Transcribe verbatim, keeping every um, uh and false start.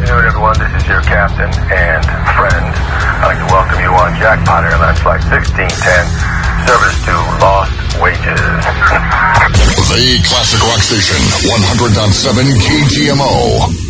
afternoon, everyone. This is your captain and friend. I'd like to welcome you on Jackpot Airlines Flight sixteen ten, service to Lost Wages. The Classic Rock Station, one hundred point seven K G M O.